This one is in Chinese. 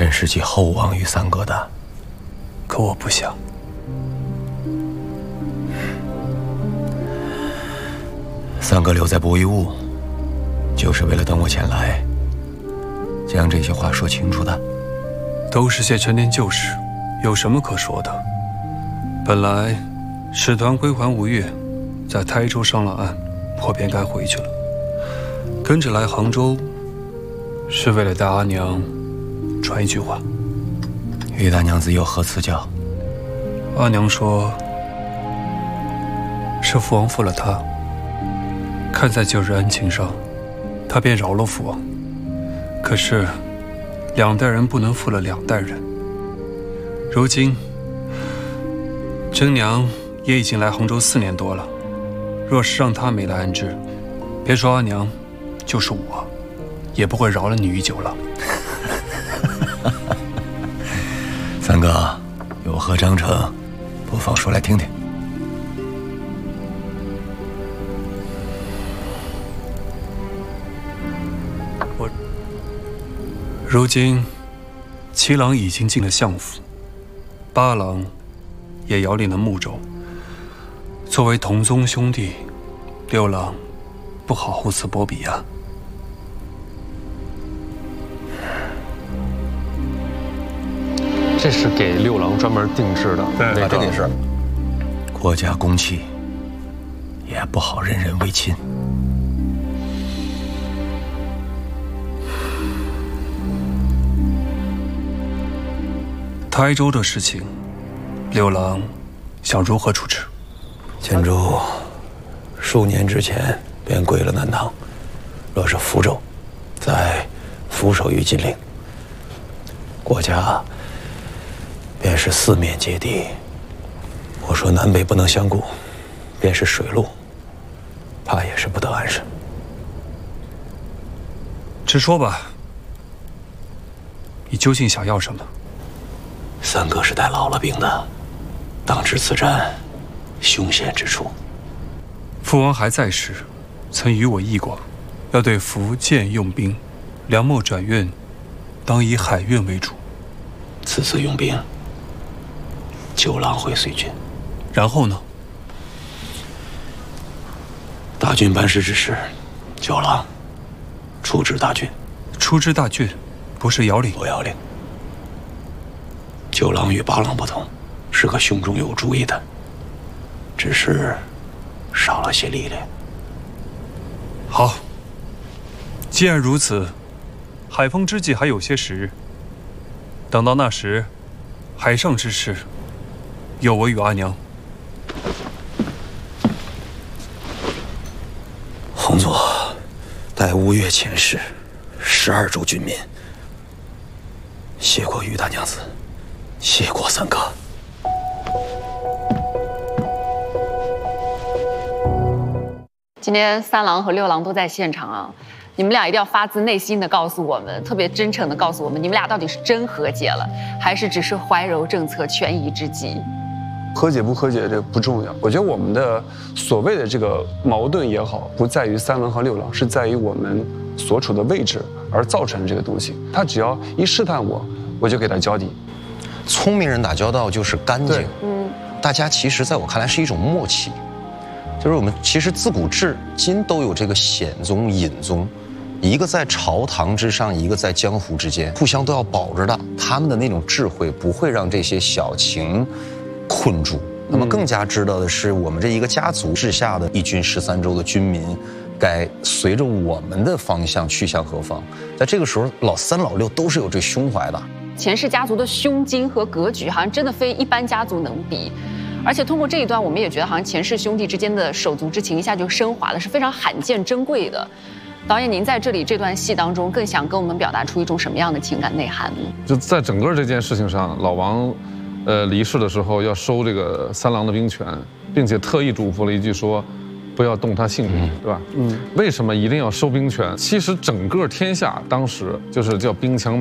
真是寄厚望于三哥的。 可我不想。 三哥留在博玉坞，就是为了等我前来，将这些话说清楚的。 都是些陈年旧事，有什么可说的？本来使团归还吴越，在台州上了岸，我便该回去了。跟着来杭州，是为了带阿娘传一句话。 玉大娘子有何赐教？ 阿娘说，是父王负了她，看在旧日恩情上，她便饶了父王。可是，两代人不能负了两代人。如今，真娘也已经来杭州4年多了，若是让她没来安置，别说阿娘，就是我，也不会饶了你于九郎。 三哥，有何章程，不妨说来听听。 如今7郎已经进了相府，8郎也遥领了睦州。作为同宗兄弟，6郎不好厚此薄彼啊。 这是给6郎专门定制的， 对，这也是。 国家公器，也不好人人为亲。 台州的事情，6郎想如何处置？ 千珠数年之前便归了南唐，若是福州，在俯首于金陵，国家便是4面皆敌。我说南北不能相顾，便是水路，怕也是不得安生。 直说吧，你究竟想要什么？ 三哥是带老了兵的，当知此战凶险之处。 父王还在时，曾与我议过，要对福建用兵，梁末转运，当以海运为主。 此次用兵，九郎会随军。 然后呢？ 大军班师之时，九郎出知大军。 出知大军，不是遥领。 不遥领。九郎与8郎不同，是个胸中有主意的，只是少了些历练。 好，既然如此，海风之际还有些时日。等到那时，海上之事，有我与阿娘。 洪佐待吴越遣使12州军民，谢过玉大娘子，谢过三哥。 今天3郎和6郎都在现场啊，你们俩一定要发自内心的告诉我们，特别真诚的告诉我们，你们俩到底是真和解了，还是只是怀柔政策权宜之计？ 和解不和解这不重要，我觉得我们的所谓的这个矛盾也好，不在于3郎和6郎，是在于我们所处的位置而造成这个东西。他只要一试探我，我就给他交底。 聪明人打交道就是干净，大家其实在我看来是一种默契，就是我们其实自古至今都有这个显宗隐宗，一个在朝堂之上，一个在江湖之间，互相都要保着的。他们的那种智慧不会让这些小情困住。那么更加知道的是，我们这一个家族治下的1军13州的军民，该随着我们的方向去向何方。在这个时候，老3老6都是有这胸怀的。 钱氏家族的胸襟和格局，好像真的非一般家族能比。而且通过这一段，我们也觉得好像钱氏兄弟之间的手足之情一下就升华了，是非常罕见珍贵的。导演，您在这里这段戏当中，更想跟我们表达出一种什么样的情感内涵呢？ 就在整个这件事情上，老王，离世的时候要收这个3郎的兵权，并且特意嘱咐了一句说，不要动他性命，对吧？为什么一定要收兵权？其实整个天下当时就是叫兵强